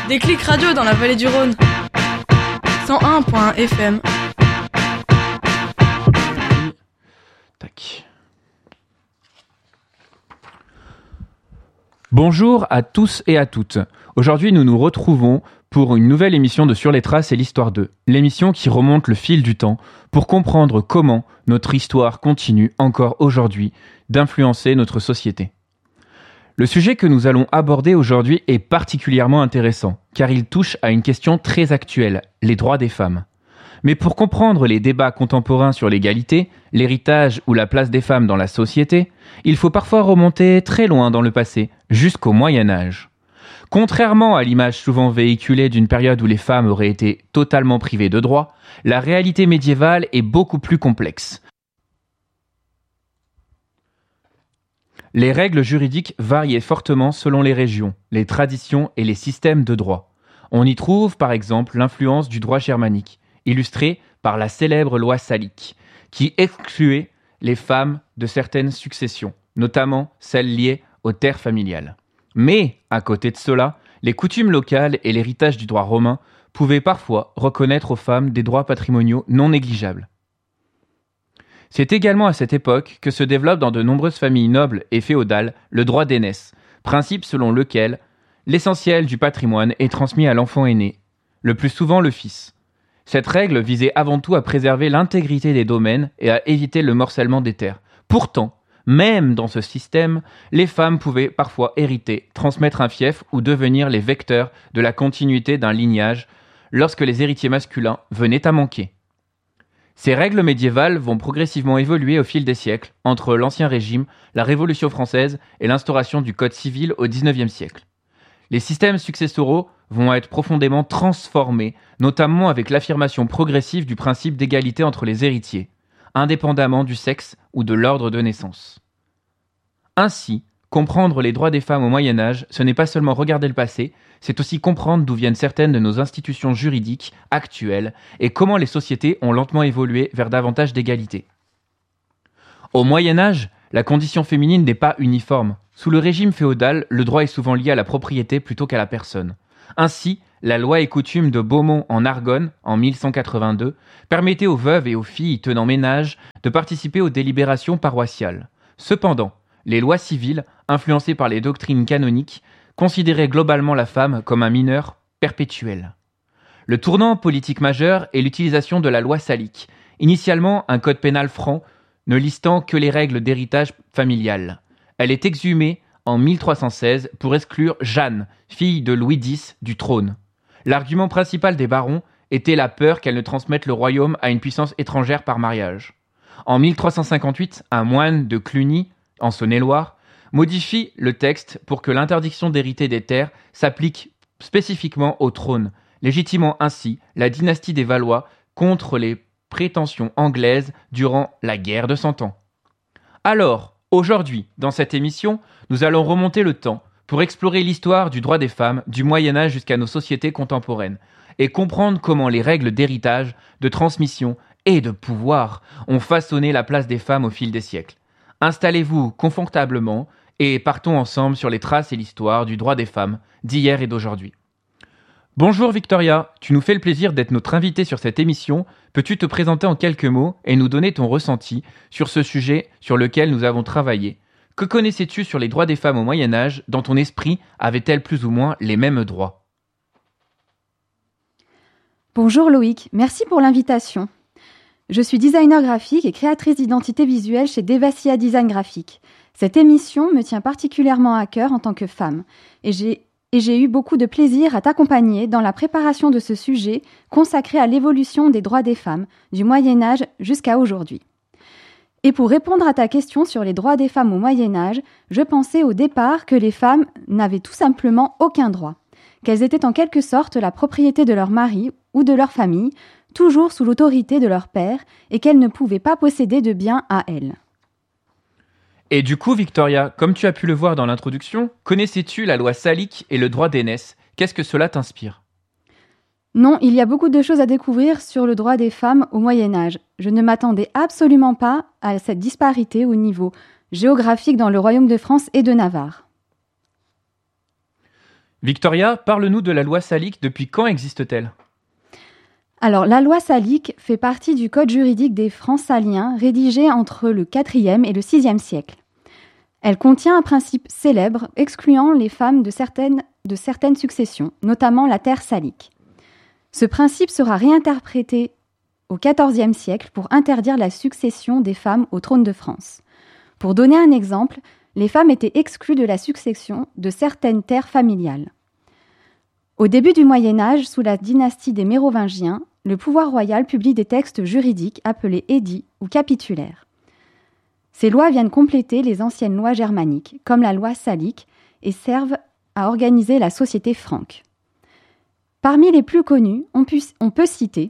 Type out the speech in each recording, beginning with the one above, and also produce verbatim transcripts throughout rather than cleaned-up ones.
Déclic Radio dans la vallée du Rhône. cent un point un F M. Tac. Bonjour à tous et à toutes. Aujourd'hui, nous nous retrouvons pour une nouvelle émission de Sur les traces et l'histoire d'eux. L'émission qui remonte le fil du temps pour comprendre comment notre histoire continue encore aujourd'hui d'influencer notre société. Le sujet que nous allons aborder aujourd'hui est particulièrement intéressant, car il touche à une question très actuelle, les droits des femmes. Mais pour comprendre les débats contemporains sur l'égalité, l'héritage ou la place des femmes dans la société, il faut parfois remonter très loin dans le passé, jusqu'au Moyen-Âge. Contrairement à l'image souvent véhiculée d'une période où les femmes auraient été totalement privées de droits, la réalité médiévale est beaucoup plus complexe. Les règles juridiques variaient fortement selon les régions, les traditions et les systèmes de droit. On y trouve par exemple l'influence du droit germanique, illustrée par la célèbre loi salique, qui excluait les femmes de certaines successions, notamment celles liées aux terres familiales. Mais, à côté de cela, les coutumes locales et l'héritage du droit romain pouvaient parfois reconnaître aux femmes des droits patrimoniaux non négligeables. C'est également à cette époque que se développe dans de nombreuses familles nobles et féodales le droit d'aînesse, principe selon lequel l'essentiel du patrimoine est transmis à l'enfant aîné, le plus souvent le fils. Cette règle visait avant tout à préserver l'intégrité des domaines et à éviter le morcellement des terres. Pourtant, même dans ce système, les femmes pouvaient parfois hériter, transmettre un fief ou devenir les vecteurs de la continuité d'un lignage lorsque les héritiers masculins venaient à manquer. Ces règles médiévales vont progressivement évoluer au fil des siècles, entre l'Ancien Régime, la Révolution française et l'instauration du Code civil au dix-neuvième siècle. Les systèmes successoraux vont être profondément transformés, notamment avec l'affirmation progressive du principe d'égalité entre les héritiers, indépendamment du sexe ou de l'ordre de naissance. Ainsi, comprendre les droits des femmes au Moyen-Âge, ce n'est pas seulement regarder le passé, c'est aussi comprendre d'où viennent certaines de nos institutions juridiques actuelles et comment les sociétés ont lentement évolué vers davantage d'égalité. Au Moyen-Âge, la condition féminine n'est pas uniforme. Sous le régime féodal, le droit est souvent lié à la propriété plutôt qu'à la personne. Ainsi, la loi et coutume de Beaumont en Argonne, en mille cent quatre-vingt-deux, permettait aux veuves et aux filles tenant ménage de participer aux délibérations paroissiales. Cependant, les lois civiles, influencées par les doctrines canoniques, considéraient globalement la femme comme un mineur perpétuel. Le tournant politique majeur est l'utilisation de la loi salique, initialement un code pénal franc, ne listant que les règles d'héritage familial. Elle est exhumée en mille trois cent seize pour exclure Jeanne, fille de Louis dix, du trône. L'argument principal des barons était la peur qu'elle ne transmette le royaume à une puissance étrangère par mariage. En mille trois cent cinquante-huit, un moine de Cluny, en Saône-et-Loire, modifie le texte pour que l'interdiction d'hériter des terres s'applique spécifiquement au trône, légitimant ainsi la dynastie des Valois contre les prétentions anglaises durant la guerre de Cent Ans. Alors, aujourd'hui, dans cette émission, nous allons remonter le temps pour explorer l'histoire du droit des femmes du Moyen-Âge jusqu'à nos sociétés contemporaines et comprendre comment les règles d'héritage, de transmission et de pouvoir ont façonné la place des femmes au fil des siècles. Installez-vous confortablement et partons ensemble sur les traces et l'histoire du droit des femmes d'hier et d'aujourd'hui. Bonjour Victoria, tu nous fais le plaisir d'être notre invitée sur cette émission. Peux-tu te présenter en quelques mots et nous donner ton ressenti sur ce sujet sur lequel nous avons travaillé ? Que connaissais-tu sur les droits des femmes au Moyen-Âge ? Dans ton esprit, avaient-elles plus ou moins les mêmes droits ? Bonjour Loïc, merci pour l'invitation. Je suis designer graphique et créatrice d'identité visuelle chez Devassia Design Graphique. Cette émission me tient particulièrement à cœur en tant que femme et j'ai, et j'ai eu beaucoup de plaisir à t'accompagner dans la préparation de ce sujet consacré à l'évolution des droits des femmes du Moyen-Âge jusqu'à aujourd'hui. Et pour répondre à ta question sur les droits des femmes au Moyen-Âge, je pensais au départ que les femmes n'avaient tout simplement aucun droit, qu'elles étaient en quelque sorte la propriété de leur mari ou de leur famille, toujours sous l'autorité de leur père, et qu'elles ne pouvaient pas posséder de biens à elles. Et du coup, Victoria, comme tu as pu le voir dans l'introduction, connaissais-tu la loi salique et le droit d'aînesse ? Qu'est-ce que cela t'inspire ? Non, il y a beaucoup de choses à découvrir sur le droit des femmes au Moyen-Âge. Je ne m'attendais absolument pas à cette disparité au niveau géographique dans le royaume de France et de Navarre. Victoria, parle-nous de la loi salique. Depuis quand existe-t-elle ? Alors, la loi salique fait partie du code juridique des Francs saliens, rédigé entre le quatrième et le sixième siècle. Elle contient un principe célèbre excluant les femmes de certaines, de certaines successions, notamment la terre salique. Ce principe sera réinterprété au quatorzième siècle pour interdire la succession des femmes au trône de France. Pour donner un exemple, les femmes étaient exclues de la succession de certaines terres familiales. Au début du Moyen-Âge, sous la dynastie des Mérovingiens, le pouvoir royal publie des textes juridiques appelés édits ou capitulaires. Ces lois viennent compléter les anciennes lois germaniques, comme la loi salique, et servent à organiser la société franque. Parmi les plus connus, on, pu, on peut citer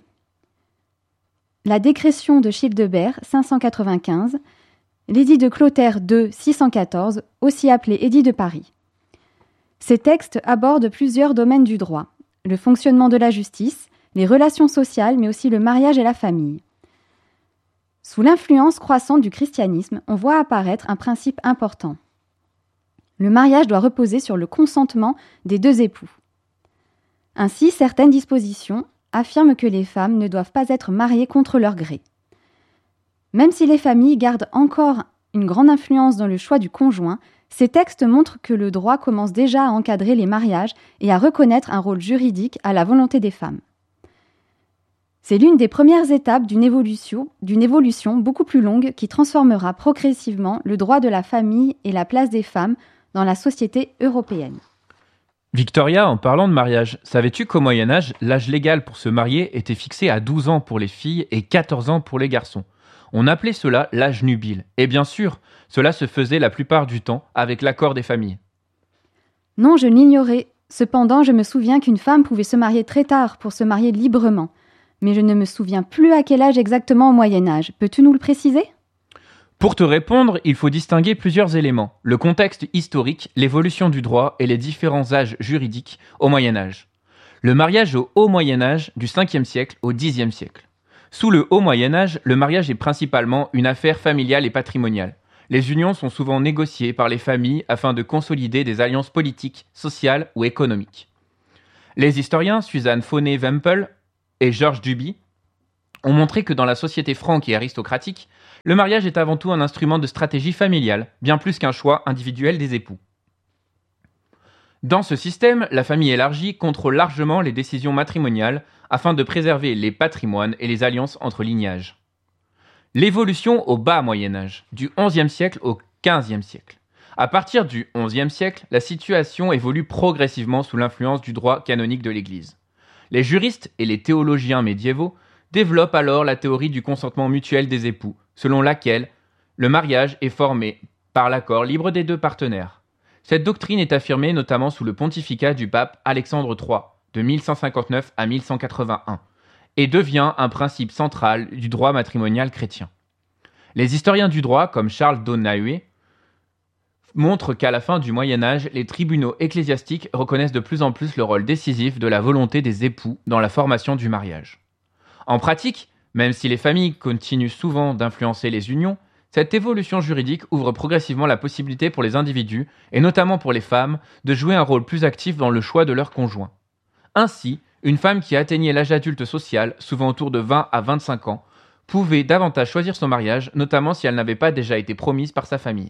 la décrétion de Childebert, cinq cent quatre-vingt-quinze, l'édit de Clotaire deux, six cent quatorze, aussi appelé édit de Paris. Ces textes abordent plusieurs domaines du droit, le fonctionnement de la justice, les relations sociales, mais aussi le mariage et la famille. Sous l'influence croissante du christianisme, on voit apparaître un principe important. Le mariage doit reposer sur le consentement des deux époux. Ainsi, certaines dispositions affirment que les femmes ne doivent pas être mariées contre leur gré. Même si les familles gardent encore une grande influence dans le choix du conjoint, ces textes montrent que le droit commence déjà à encadrer les mariages et à reconnaître un rôle juridique à la volonté des femmes. C'est l'une des premières étapes d'une évolution, d'une évolution beaucoup plus longue qui transformera progressivement le droit de la famille et la place des femmes dans la société européenne. Victoria, en parlant de mariage, savais-tu qu'au Moyen-Âge, l'âge légal pour se marier était fixé à douze ans pour les filles et quatorze ans pour les garçons ? On appelait cela l'âge nubile. Et bien sûr, cela se faisait la plupart du temps avec l'accord des familles. Non, je l'ignorais. Cependant, je me souviens qu'une femme pouvait se marier très tard pour se marier librement. Mais je ne me souviens plus à quel âge exactement au Moyen-Âge. Peux-tu nous le préciser ? Pour te répondre, il faut distinguer plusieurs éléments. Le contexte historique, l'évolution du droit et les différents âges juridiques au Moyen-Âge. Le mariage au Haut Moyen-Âge, du cinquième siècle au dixième siècle. Sous le Haut Moyen-Âge, le mariage est principalement une affaire familiale et patrimoniale. Les unions sont souvent négociées par les familles afin de consolider des alliances politiques, sociales ou économiques. Les historiens Suzanne Fauné-Wempel et Georges Duby ont montré que dans la société franque et aristocratique, le mariage est avant tout un instrument de stratégie familiale, bien plus qu'un choix individuel des époux. Dans ce système, la famille élargie contrôle largement les décisions matrimoniales afin de préserver les patrimoines et les alliances entre lignages. L'évolution au bas Moyen-Âge, du onzième siècle au quinzième siècle. À partir du onzième siècle, la situation évolue progressivement sous l'influence du droit canonique de l'Église. Les juristes et les théologiens médiévaux développent alors la théorie du consentement mutuel des époux, selon laquelle le mariage est formé par l'accord libre des deux partenaires. Cette doctrine est affirmée notamment sous le pontificat du pape Alexandre trois, de mille cent cinquante-neuf à mille cent quatre-vingt-un, et devient un principe central du droit matrimonial chrétien. Les historiens du droit, comme Charles Donahue, montrent qu'à la fin du Moyen-Âge, les tribunaux ecclésiastiques reconnaissent de plus en plus le rôle décisif de la volonté des époux dans la formation du mariage. En pratique, même si les familles continuent souvent d'influencer les unions, cette évolution juridique ouvre progressivement la possibilité pour les individus, et notamment pour les femmes, de jouer un rôle plus actif dans le choix de leur conjoint. Ainsi, une femme qui atteignait l'âge adulte social, souvent autour de vingt à vingt-cinq ans, pouvait davantage choisir son mariage, notamment si elle n'avait pas déjà été promise par sa famille.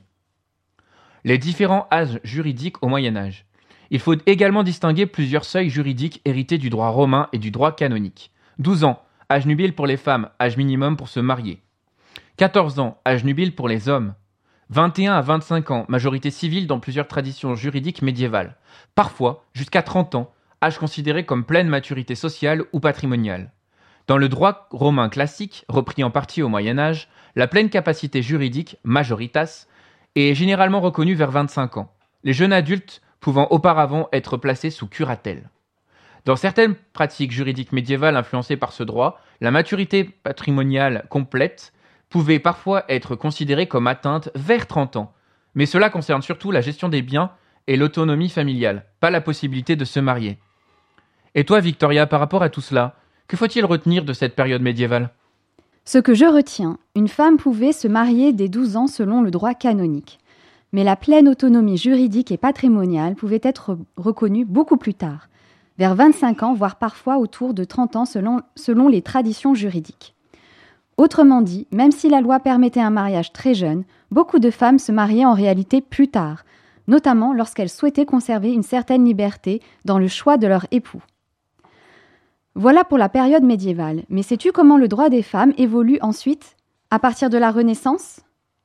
Les différents âges juridiques au Moyen-Âge. Il faut également distinguer plusieurs seuils juridiques hérités du droit romain et du droit canonique. douze ans, âge nubile pour les femmes, âge minimum pour se marier. quatorze ans, âge nubile pour les hommes. vingt et un à vingt-cinq ans, majorité civile dans plusieurs traditions juridiques médiévales. Parfois, jusqu'à trente ans, âge considéré comme pleine maturité sociale ou patrimoniale. Dans le droit romain classique, repris en partie au Moyen-Âge, la pleine capacité juridique, majoritas, est généralement reconnue vers vingt-cinq ans, les jeunes adultes pouvant auparavant être placés sous curatelle. Dans certaines pratiques juridiques médiévales influencées par ce droit, la maturité patrimoniale complète pouvait parfois être considérée comme atteinte vers trente ans, mais cela concerne surtout la gestion des biens et l'autonomie familiale, pas la possibilité de se marier. Et toi, Victoria, par rapport à tout cela, que faut-il retenir de cette période médiévale ? Ce que je retiens, une femme pouvait se marier dès douze ans selon le droit canonique. mais la pleine autonomie juridique et patrimoniale pouvait être reconnue beaucoup plus tard, vers vingt-cinq ans, voire parfois autour de trente ans selon, selon les traditions juridiques. Autrement dit, même si la loi permettait un mariage très jeune, beaucoup de femmes se mariaient en réalité plus tard, notamment lorsqu'elles souhaitaient conserver une certaine liberté dans le choix de leur époux. Voilà pour la période médiévale, mais sais-tu comment le droit des femmes évolue ensuite, à partir de la Renaissance ?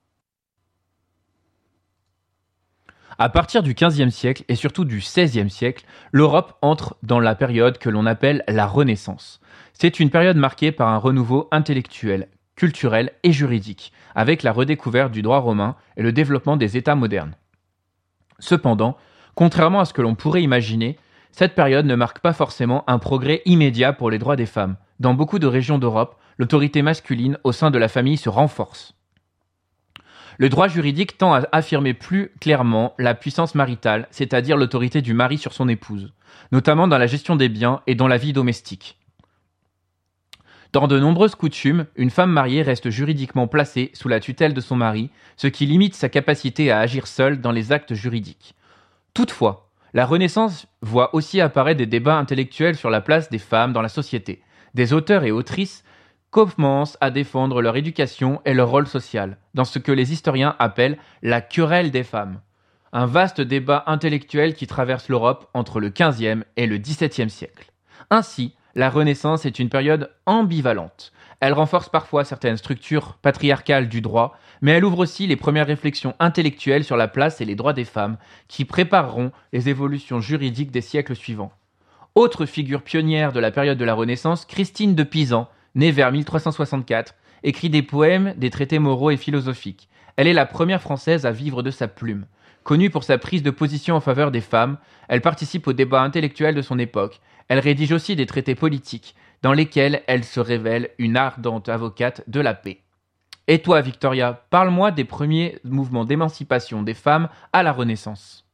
À partir du quinzième siècle et surtout du seizième siècle, l'Europe entre dans la période que l'on appelle la Renaissance. C'est une période marquée par un renouveau intellectuel, culturel et juridique, avec la redécouverte du droit romain et le développement des États modernes. Cependant, contrairement à ce que l'on pourrait imaginer, cette période ne marque pas forcément un progrès immédiat pour les droits des femmes. Dans beaucoup de régions d'Europe, l'autorité masculine au sein de la famille se renforce. Le droit juridique tend à affirmer plus clairement la puissance maritale, c'est-à-dire l'autorité du mari sur son épouse, notamment dans la gestion des biens et dans la vie domestique. Dans de nombreuses coutumes, une femme mariée reste juridiquement placée sous la tutelle de son mari, ce qui limite sa capacité à agir seule dans les actes juridiques. Toutefois, la Renaissance voit aussi apparaître des débats intellectuels sur la place des femmes dans la société. Des auteurs et autrices commencent à défendre leur éducation et leur rôle social, dans ce que les historiens appellent la querelle des femmes. Un vaste débat intellectuel qui traverse l'Europe entre le quinzième et le dix-septième siècle. Ainsi, la Renaissance est une période ambivalente. Elle renforce parfois certaines structures patriarcales du droit, mais elle ouvre aussi les premières réflexions intellectuelles sur la place et les droits des femmes, qui prépareront les évolutions juridiques des siècles suivants. Autre figure pionnière de la période de la Renaissance, Christine de Pisan, née vers mille trois cent soixante-quatre, écrit des poèmes, des traités moraux et philosophiques. Elle est la première Française à vivre de sa plume. Connue pour sa prise de position en faveur des femmes, elle participe aux débats intellectuels de son époque. Elle rédige aussi des traités politiques, dans lesquels elle se révèle une ardente avocate de la paix. Et toi, Victoria, parle-moi des premiers mouvements d'émancipation des femmes à la Renaissance.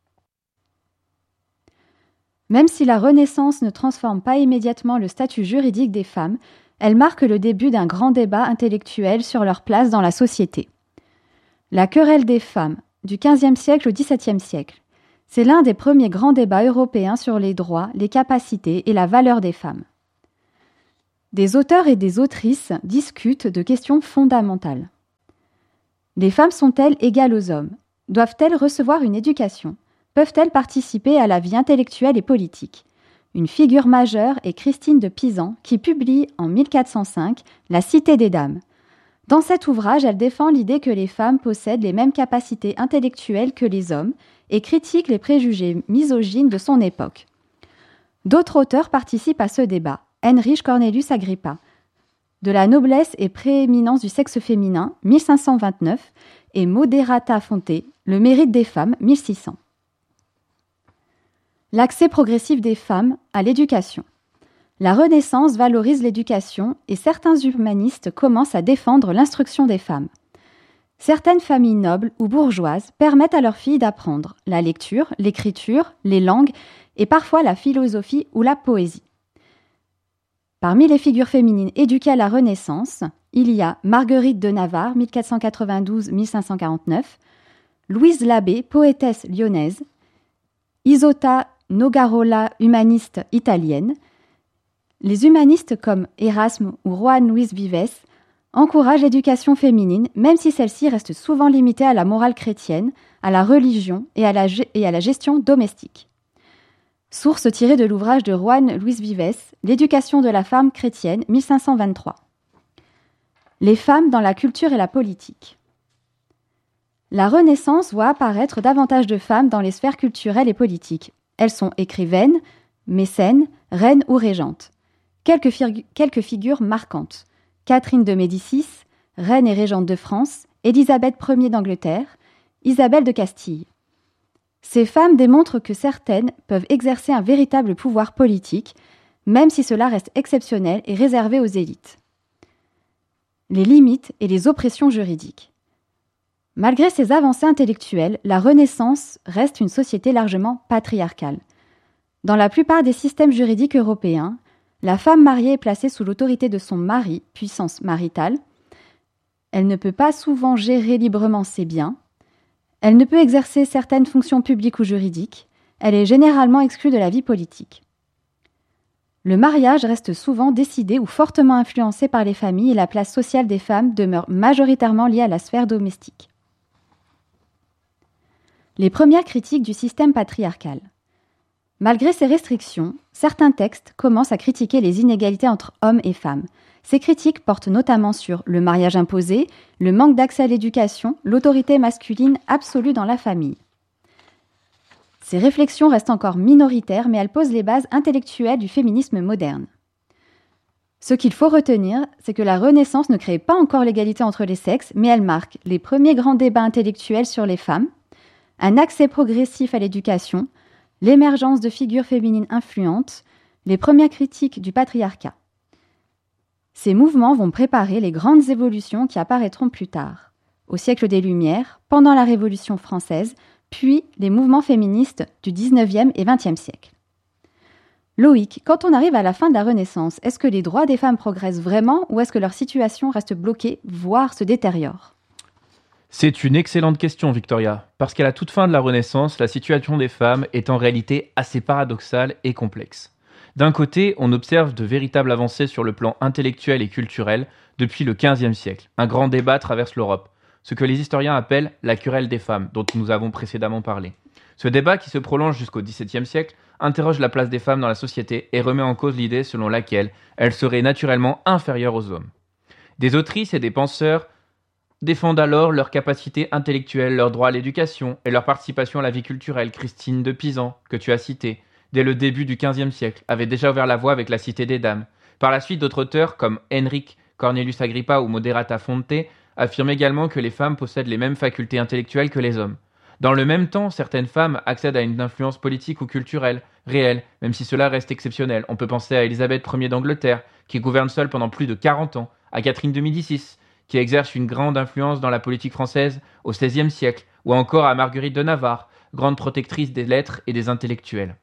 Même si la Renaissance ne transforme pas immédiatement le statut juridique des femmes, elle marque le début d'un grand débat intellectuel sur leur place dans la société. La querelle des femmes, du quinzième siècle au dix-septième siècle, c'est l'un des premiers grands débats européens sur les droits, les capacités et la valeur des femmes. Des auteurs et des autrices discutent de questions fondamentales. Les femmes sont-elles égales aux hommes ? Doivent-elles recevoir une éducation ? Peuvent-elles participer à la vie intellectuelle et politique ? Une figure majeure est Christine de Pisan, qui publie en mille quatre cent cinq La Cité des Dames. Dans cet ouvrage, elle défend l'idée que les femmes possèdent les mêmes capacités intellectuelles que les hommes et critique les préjugés misogynes de son époque. D'autres auteurs participent à ce débat. Heinrich Cornelius Agrippa, De la noblesse et prééminence du sexe féminin, mille cinq cent vingt-neuf, et Moderata Fonte, Le mérite des femmes, mille six cents. L'accès progressif des femmes à l'éducation. La Renaissance valorise l'éducation et certains humanistes commencent à défendre l'instruction des femmes. Certaines familles nobles ou bourgeoises permettent à leurs filles d'apprendre la lecture, l'écriture, les langues et parfois la philosophie ou la poésie. Parmi les figures féminines éduquées à la Renaissance, il y a Marguerite de Navarre, mille quatre cent quatre-vingt-douze à mille cinq cent quarante-neuf, Louise Labbé, poétesse lyonnaise, Isotta Nogarola, humaniste italienne. Les humanistes comme Erasme ou Juan Luis Vives encouragent l'éducation féminine, même si celle-ci reste souvent limitée à la morale chrétienne, à la religion et à la, et à la gestion domestique. Source tirée de l'ouvrage de Juan Luis Vives, L'éducation de la femme chrétienne, mille cinq cent vingt-trois. Les femmes dans la culture et la politique. La Renaissance voit apparaître davantage de femmes dans les sphères culturelles et politiques. Elles sont écrivaines, mécènes, reines ou régentes. Quelques, figu- quelques figures marquantes. Catherine de Médicis, reine et régente de France, Élisabeth première d'Angleterre, Isabelle de Castille. Ces femmes démontrent que certaines peuvent exercer un véritable pouvoir politique, même si cela reste exceptionnel et réservé aux élites. Les limites et les oppressions juridiques. Malgré ces avancées intellectuelles, la Renaissance reste une société largement patriarcale. Dans la plupart des systèmes juridiques européens, la femme mariée est placée sous l'autorité de son mari, puissance maritale. Elle ne peut pas souvent gérer librement ses biens. Elle ne peut exercer certaines fonctions publiques ou juridiques. Elle est généralement exclue de la vie politique. Le mariage reste souvent décidé ou fortement influencé par les familles et la place sociale des femmes demeure majoritairement liée à la sphère domestique. Les premières critiques du système patriarcal. Malgré ces restrictions, certains textes commencent à critiquer les inégalités entre hommes et femmes. Ces critiques portent notamment sur le mariage imposé, le manque d'accès à l'éducation, l'autorité masculine absolue dans la famille. Ces réflexions restent encore minoritaires, mais elles posent les bases intellectuelles du féminisme moderne. Ce qu'il faut retenir, c'est que la Renaissance ne crée pas encore l'égalité entre les sexes, mais elle marque les premiers grands débats intellectuels sur les femmes, un accès progressif à l'éducation, l'émergence de figures féminines influentes, les premières critiques du patriarcat. Ces mouvements vont préparer les grandes évolutions qui apparaîtront plus tard, au siècle des Lumières, pendant la Révolution française, puis les mouvements féministes du dix-neuvième et vingtième siècle. Loïc, quand on arrive à la fin de la Renaissance, est-ce que les droits des femmes progressent vraiment ou est-ce que leur situation reste bloquée, voire se détériore ? C'est une excellente question, Victoria, parce qu'à la toute fin de la Renaissance, la situation des femmes est en réalité assez paradoxale et complexe. D'un côté, on observe de véritables avancées sur le plan intellectuel et culturel depuis le quinzième siècle. Un grand débat traverse l'Europe, ce que les historiens appellent la querelle des femmes, dont nous avons précédemment parlé. Ce débat, qui se prolonge jusqu'au dix-septième siècle, interroge la place des femmes dans la société et remet en cause l'idée selon laquelle elles seraient naturellement inférieures aux hommes. Des autrices et des penseurs défendent alors leur capacité intellectuelle, leur droit à l'éducation et leur participation à la vie culturelle. Christine de Pisan, que tu as citée, dès le début du quinzième siècle, avait déjà ouvert la voie avec la Cité des Dames. Par la suite, d'autres auteurs, comme Henrique Cornelius Agrippa ou Moderata Fonte, affirment également que les femmes possèdent les mêmes facultés intellectuelles que les hommes. Dans le même temps, certaines femmes accèdent à une influence politique ou culturelle réelle, même si cela reste exceptionnel. On peut penser à Élisabeth première d'Angleterre, qui gouverne seule pendant plus de quarante ans, à Catherine de Médicis, qui exerce une grande influence dans la politique française au seizième siècle, ou encore à Marguerite de Navarre, grande protectrice des lettres et des intellectuels.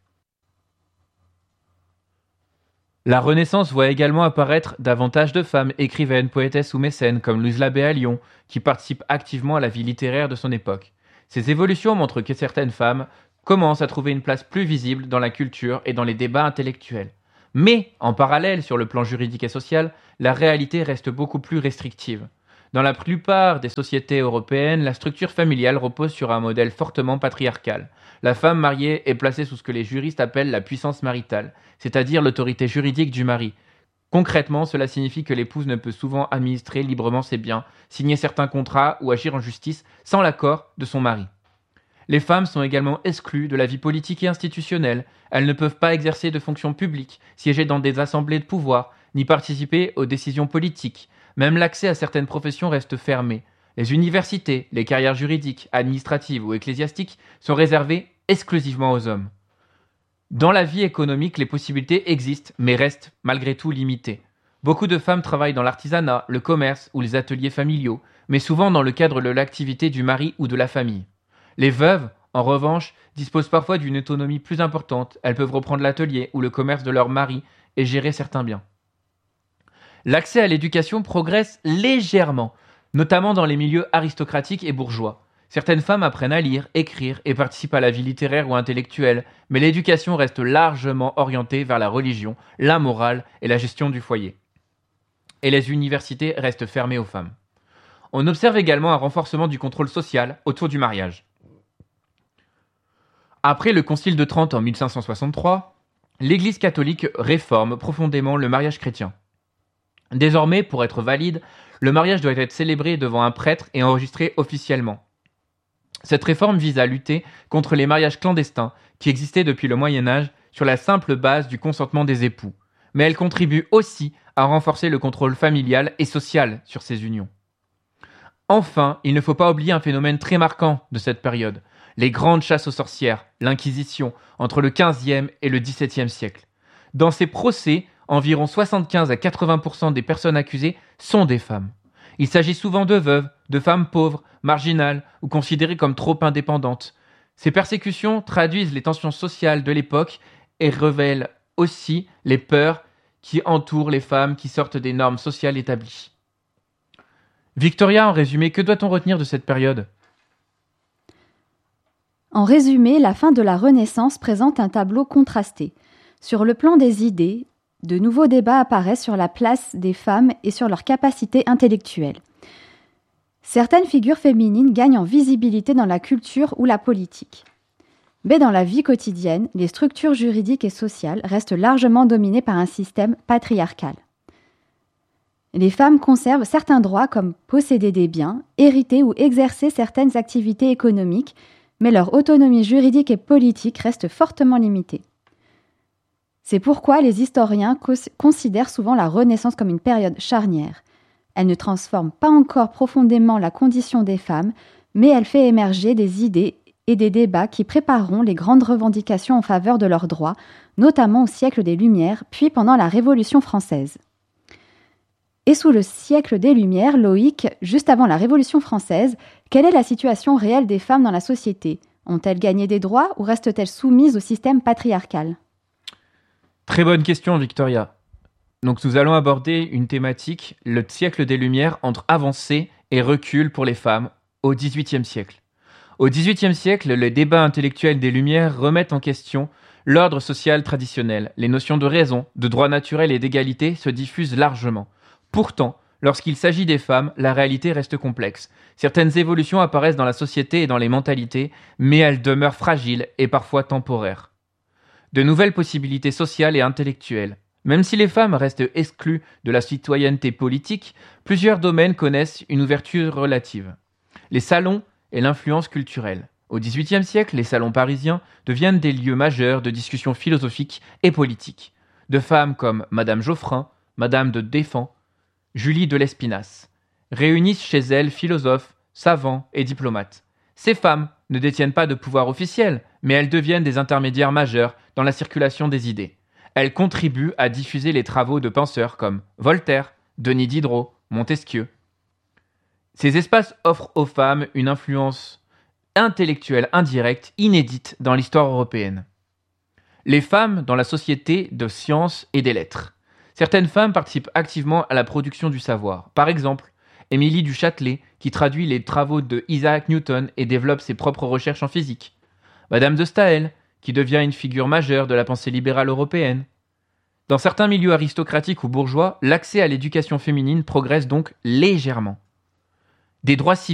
La Renaissance voit également apparaître davantage de femmes écrivaines, poétesses ou mécènes, comme Louise Labbé à Lyon, qui participent activement à la vie littéraire de son époque. Ces évolutions montrent que certaines femmes commencent à trouver une place plus visible dans la culture et dans les débats intellectuels. Mais, en parallèle, sur le plan juridique et social, la réalité reste beaucoup plus restrictive. Dans la plupart des sociétés européennes, la structure familiale repose sur un modèle fortement patriarcal. La femme mariée est placée sous ce que les juristes appellent la puissance maritale, c'est-à-dire l'autorité juridique du mari. Concrètement, cela signifie que l'épouse ne peut souvent administrer librement ses biens, signer certains contrats ou agir en justice sans l'accord de son mari. Les femmes sont également exclues de la vie politique et institutionnelle. Elles ne peuvent pas exercer de fonctions publiques, siéger dans des assemblées de pouvoir, ni participer aux décisions politiques. Même l'accès à certaines professions reste fermé. Les universités, les carrières juridiques, administratives ou ecclésiastiques sont réservées exclusivement aux hommes. Dans la vie économique, les possibilités existent, mais restent malgré tout limitées. Beaucoup de femmes travaillent dans l'artisanat, le commerce ou les ateliers familiaux, mais souvent dans le cadre de l'activité du mari ou de la famille. Les veuves, en revanche, disposent parfois d'une autonomie plus importante. Elles peuvent reprendre l'atelier ou le commerce de leur mari et gérer certains biens. L'accès à l'éducation progresse légèrement, notamment dans les milieux aristocratiques et bourgeois. Certaines femmes apprennent à lire, écrire et participent à la vie littéraire ou intellectuelle, mais l'éducation reste largement orientée vers la religion, la morale et la gestion du foyer. Et les universités restent fermées aux femmes. On observe également un renforcement du contrôle social autour du mariage. Après le Concile de Trente en mille cinq cent soixante-trois, l'Église catholique réforme profondément le mariage chrétien. Désormais, pour être valide, le mariage doit être célébré devant un prêtre et enregistré officiellement. Cette réforme vise à lutter contre les mariages clandestins qui existaient depuis le Moyen-Âge sur la simple base du consentement des époux. Mais elle contribue aussi à renforcer le contrôle familial et social sur ces unions. Enfin, il ne faut pas oublier un phénomène très marquant de cette période, les grandes chasses aux sorcières, l'Inquisition, entre le quinzième et le dix-septième siècle. Dans ces procès, environ soixante-quinze à quatre-vingts pour cent des personnes accusées sont des femmes. Il s'agit souvent de veuves, de femmes pauvres, marginales ou considérées comme trop indépendantes. Ces persécutions traduisent les tensions sociales de l'époque et révèlent aussi les peurs qui entourent les femmes qui sortent des normes sociales établies. Victoria, en résumé, que doit-on retenir de cette période ? En résumé, la fin de la Renaissance présente un tableau contrasté. Sur le plan des idées, de nouveaux débats apparaissent sur la place des femmes et sur leurs capacités intellectuelles. Certaines figures féminines gagnent en visibilité dans la culture ou la politique. Mais dans la vie quotidienne, les structures juridiques et sociales restent largement dominées par un système patriarcal. Les femmes conservent certains droits comme posséder des biens, hériter ou exercer certaines activités économiques, mais leur autonomie juridique et politique reste fortement limitée. C'est pourquoi les historiens considèrent souvent la Renaissance comme une période charnière. Elle ne transforme pas encore profondément la condition des femmes, mais elle fait émerger des idées et des débats qui prépareront les grandes revendications en faveur de leurs droits, notamment au siècle des Lumières, puis pendant la Révolution française. Et sous le siècle des Lumières, Loïc, juste avant la Révolution française, quelle est la situation réelle des femmes dans la société ? Ont-elles gagné des droits ou restent-elles soumises au système patriarcal ? Très bonne question, Victoria. Donc nous allons aborder une thématique, le siècle des Lumières, entre avancée et recul pour les femmes au dix-huitième siècle. Au dix-huitième siècle, les débats intellectuels des Lumières remettent en question l'ordre social traditionnel. Les notions de raison, de droit naturel et d'égalité se diffusent largement. Pourtant, lorsqu'il s'agit des femmes, la réalité reste complexe. Certaines évolutions apparaissent dans la société et dans les mentalités, mais elles demeurent fragiles et parfois temporaires. De nouvelles possibilités sociales et intellectuelles. Même si les femmes restent exclues de la citoyenneté politique, plusieurs domaines connaissent une ouverture relative. Les salons et l'influence culturelle. Au dix-huitième siècle, les salons parisiens deviennent des lieux majeurs de discussions philosophiques et politiques. De femmes comme Madame Geoffrin, Madame de Défend, Julie de Lespinasse, réunissent chez elles philosophes, savants et diplomates. Ces femmes ne détiennent pas de pouvoir officiel, mais elles deviennent des intermédiaires majeurs dans la circulation des idées. Elles contribuent à diffuser les travaux de penseurs comme Voltaire, Denis Diderot, Montesquieu. Ces espaces offrent aux femmes une influence intellectuelle indirecte, inédite dans l'histoire européenne. Les femmes dans la société de sciences et des lettres. Certaines femmes participent activement à la production du savoir. Par exemple, Émilie du Châtelet, qui traduit les travaux de Isaac Newton et développe ses propres recherches en physique. Madame de Staël, qui devient une figure majeure de la pensée libérale européenne. Dans certains milieux aristocratiques ou bourgeois, l'accès à l'éducation féminine progresse donc légèrement. Des droits civils